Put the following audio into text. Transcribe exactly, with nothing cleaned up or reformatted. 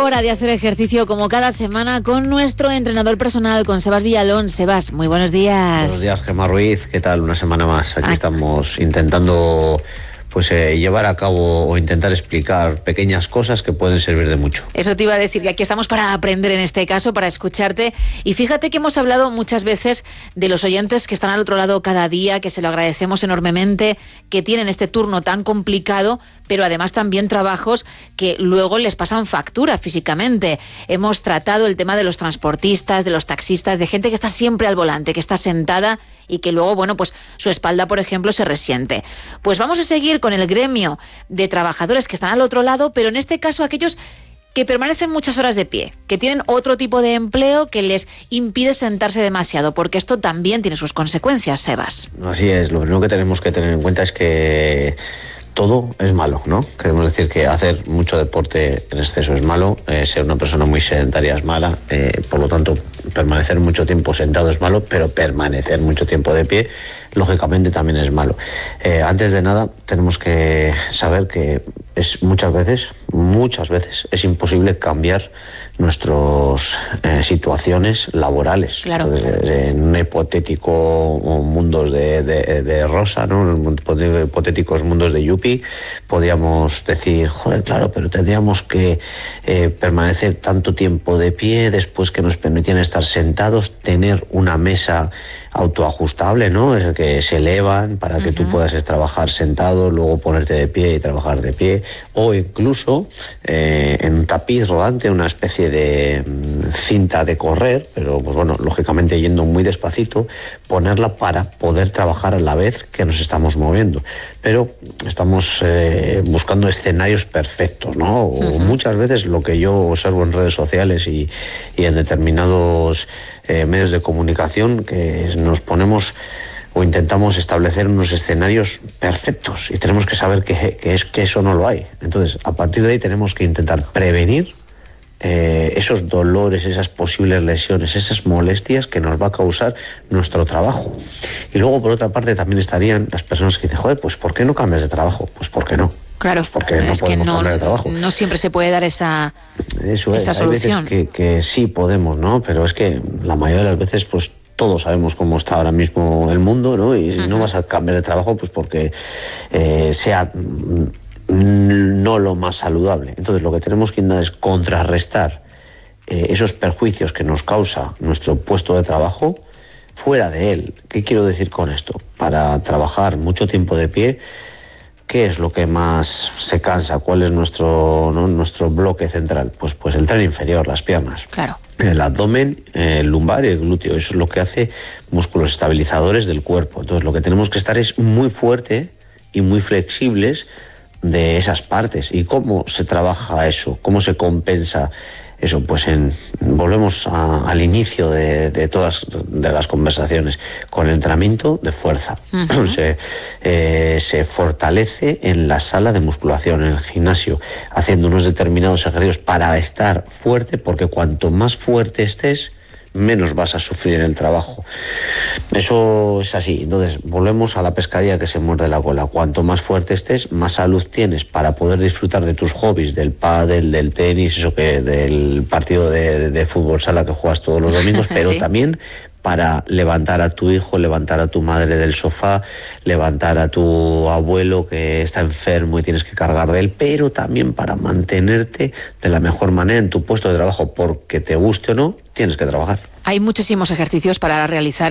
Hora de hacer ejercicio como cada semana con nuestro entrenador personal, con Sebas Villalón. Sebas, muy buenos días. Buenos días, Gemma Ruiz. ¿Qué tal? Una semana más. Aquí Ay. estamos intentando pues eh, llevar a cabo o intentar explicar pequeñas cosas que pueden servir de mucho. Eso te iba a decir, que aquí estamos para aprender en este caso, para escucharte. Y fíjate que hemos hablado muchas veces de los oyentes que están al otro lado cada día, que se lo agradecemos enormemente, que tienen este turno tan complicado, pero además también trabajos que luego les pasan factura físicamente. Hemos tratado el tema de los transportistas, de los taxistas, de gente que está siempre al volante, que está sentada y que luego, bueno, pues su espalda, por ejemplo, se resiente. Pues vamos a seguir con el gremio de trabajadores que están al otro lado, pero en este caso aquellos que permanecen muchas horas de pie, que tienen otro tipo de empleo que les impide sentarse demasiado, porque esto también tiene sus consecuencias, Sebas. Así es, lo primero que tenemos que tener en cuenta es que todo es malo, ¿no? Queremos decir que hacer mucho deporte en exceso es malo, eh, ser una persona muy sedentaria es mala, eh, por lo tanto, permanecer mucho tiempo sentado es malo, pero permanecer mucho tiempo de pie, lógicamente también es malo. Eh, antes de nada, tenemos que saber que es muchas veces, muchas veces, es imposible cambiar nuestras eh, situaciones laborales. Claro. Entonces, en un hipotético mundos de, de, de rosa, ¿no? En hipotéticos mundos de yuppie, podríamos decir, joder, claro, pero tendríamos que eh, permanecer tanto tiempo de pie, después que nos permitían estar sentados, tener una mesa autoajustable, ¿no? Es el que se elevan para que uh-huh. tú puedas trabajar sentado, luego ponerte de pie y trabajar de pie, o incluso eh, en un tapiz rodante, una especie de mm, cinta de correr, pero pues bueno, lógicamente yendo muy despacito, ponerla para poder trabajar a la vez que nos estamos moviendo. Pero estamos eh, buscando escenarios perfectos, ¿no? Uh-huh. O muchas veces lo que yo observo en redes sociales y, y en determinados eh, medios de comunicación, que nos ponemos o intentamos establecer unos escenarios perfectos y tenemos que saber que, que, es, que eso no lo hay. Entonces, a partir de ahí tenemos que intentar prevenir eh, esos dolores, esas posibles lesiones, esas molestias que nos va a causar nuestro trabajo. Y luego, por otra parte, también estarían las personas que dicen, joder, pues ¿por qué no cambias de trabajo? Pues ¿por qué no? Claro, pues porque no es que no, de trabajo. no siempre se puede dar esa, Eso es, esa hay solución. veces que, que sí podemos, ¿no? Pero es que la mayoría de las veces, pues todos sabemos cómo está ahora mismo el mundo, ¿no? Y uh-huh. no vas a cambiar de trabajo pues porque eh, sea no lo más saludable. Entonces lo que tenemos que intentar es contrarrestar eh, esos perjuicios que nos causa nuestro puesto de trabajo fuera de él. ¿Qué quiero decir con esto? Para trabajar mucho tiempo de pie, ¿qué es lo que más se cansa? ¿Cuál es nuestro, ¿no? nuestro bloque central? Pues, pues el tren inferior, las piernas. Claro. El abdomen, el lumbar y el glúteo. Eso es lo que hace músculos estabilizadores del cuerpo. Entonces lo que tenemos que estar es muy fuerte y muy flexibles de esas partes. ¿Y cómo se trabaja eso? ¿Cómo se compensa eso? Pues en, volvemos a, al inicio de, de todas de las conversaciones, con el entrenamiento de fuerza. Uh-huh. se, eh, se fortalece en la sala de musculación, en el gimnasio, haciendo unos determinados ejercicios para estar fuerte, porque cuanto más fuerte estés, menos vas a sufrir en el trabajo. Eso es así. Entonces, volvemos a la pescadilla que se muerde la cola. Cuanto más fuerte estés, más salud tienes para poder disfrutar de tus hobbies, del pádel, del tenis, eso que del partido de, de, de fútbol sala que juegas todos los domingos, pero ¿sí? también para levantar a tu hijo, levantar a tu madre del sofá, levantar a tu abuelo que está enfermo y tienes que cargar de él, pero también para mantenerte de la mejor manera en tu puesto de trabajo, porque te guste o no, tienes que trabajar. Hay muchísimos ejercicios para realizar